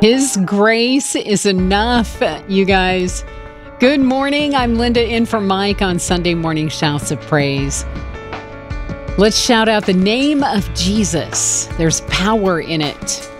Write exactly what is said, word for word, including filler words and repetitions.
His grace is enough, you guys. Good morning. I'm Linda in for Mike on Sunday Morning Shouts of Praise. Let's shout out the name of Jesus. There's power in it.